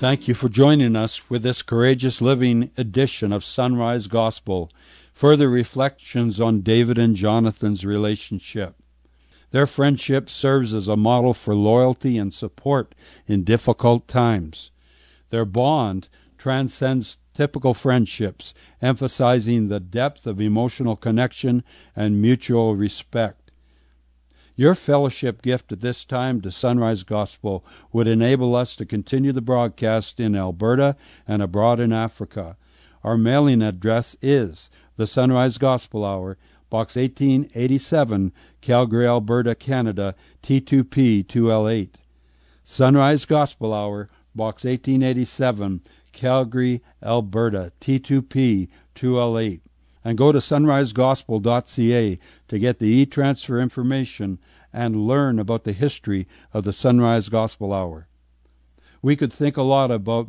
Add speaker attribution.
Speaker 1: Thank you for joining us with this Courageous Living edition of Sunrise Gospel. Further reflections on David and Jonathan's relationship. Their friendship serves as a model for loyalty and support in difficult times. Their bond transcends typical friendships, emphasizing the depth of emotional connection and mutual respect. Your fellowship gift at this time to Sunrise Gospel would enable us to continue the broadcast in Alberta and abroad in Africa. Our mailing address is the Sunrise Gospel Hour, Box 1887, Calgary, Alberta, Canada, T2P 2L8. Sunrise Gospel Hour, Box 1887, Calgary, Alberta, T2P 2L8. And go to sunrisegospel.ca to get the e-transfer information and learn about the history of the Sunrise Gospel Hour. We could think a lot about